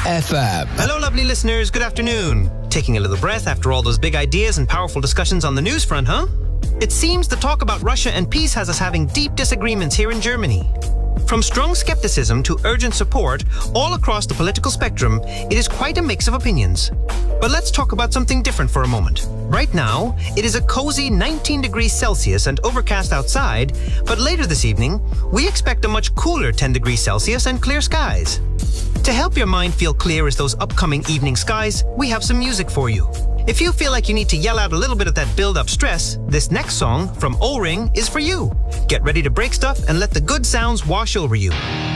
FM. Hello, lovely listeners. Good afternoon. Taking a little breath after all those big ideas and powerful discussions on the news front, huh? It seems the talk about Russia and peace has us having deep disagreements here in Germany. From strong skepticism to urgent support, all across the political spectrum, it is quite a mix of opinions. But let's talk about something different for a moment. Right now, it is a cozy 19 degrees Celsius and overcast outside, but later this evening, we expect a much cooler 10 degrees Celsius and clear skies. To help your mind feel clear as those upcoming evening skies, we have some music for you. If you feel like you need to yell out a little bit of that build-up stress, this next song from O-Ring is for you. Get ready to break stuff and let the good sounds wash over you.